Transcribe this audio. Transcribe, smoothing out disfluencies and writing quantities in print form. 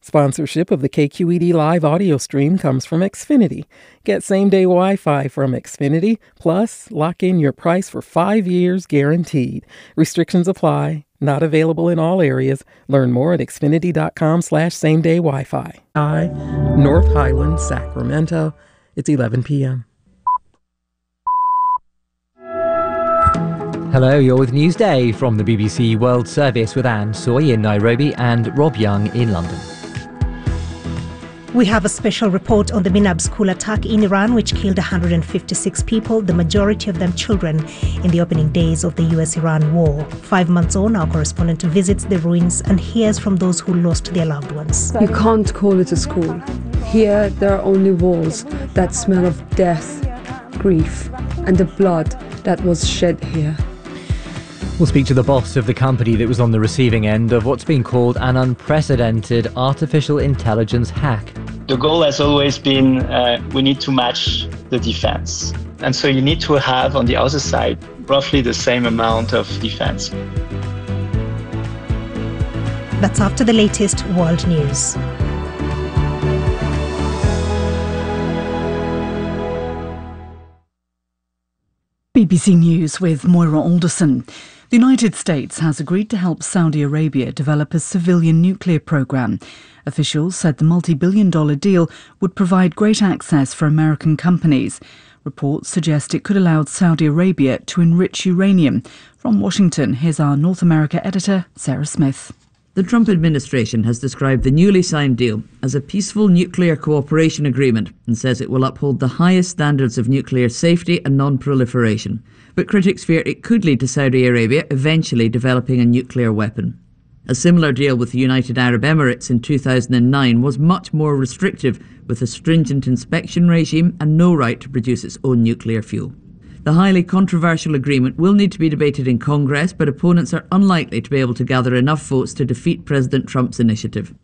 Sponsorship of the KQED Live audio stream comes from Xfinity. Get same-day Wi-Fi from Xfinity, plus lock in your price for 5 years guaranteed. Restrictions apply. Not available in all areas. Learn more at xfinity.com/same-day Wi-Fi. North Highland, Sacramento. It's 11 p.m. Hello, you're with Newsday from the BBC World Service with Anne Soy in Nairobi and Rob Young in London. We have a special report on the Minab school attack in Iran, which killed 156 people, the majority of them children, in the opening days of the US-Iran war. 5 months on, our correspondent visits the ruins and hears from those who lost their loved ones. You can't call it a school. Here, there are only walls that smell of death, grief, and the blood that was shed here. We'll speak to the boss of the company that was on the receiving end of what's been called an unprecedented artificial intelligence hack. The goal has always been we need to match the defense. And so you need to have on the other side roughly the same amount of defense. That's after the latest world news. BBC News with Moira Alderson. The United States has agreed to help Saudi Arabia develop a civilian nuclear program. Officials said the multi-billion-dollar deal would provide great access for American companies. Reports suggest it could allow Saudi Arabia to enrich uranium. From Washington, here's our North America editor, Sarah Smith. The Trump administration has described the newly signed deal as a peaceful nuclear cooperation agreement and says it will uphold the highest standards of nuclear safety and non-proliferation. But critics fear it could lead to Saudi Arabia eventually developing a nuclear weapon. A similar deal with the United Arab Emirates in 2009 was much more restrictive, with a stringent inspection regime and no right to produce its own nuclear fuel. The highly controversial agreement will need to be debated in Congress, but opponents are unlikely to be able to gather enough votes to defeat President Trump's initiative.